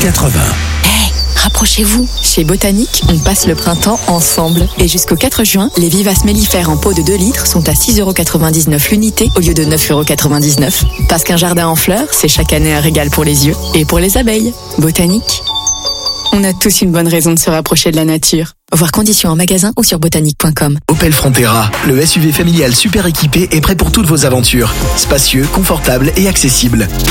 80. Rapprochez-vous. Chez Botanique, on passe le printemps ensemble. Et jusqu'au 4 juin, les vivaces mellifères en pot de 2 litres sont à 6,99€ l'unité au lieu de 9,99€. Parce qu'un jardin en fleurs, c'est chaque année un régal pour les yeux et pour les abeilles. Botanique. On a tous une bonne raison de se rapprocher de la nature. Voir conditions en magasin ou sur botanique.com. Opel Frontera, le SUV familial super équipé est prêt pour toutes vos aventures. Spacieux, confortable et accessible.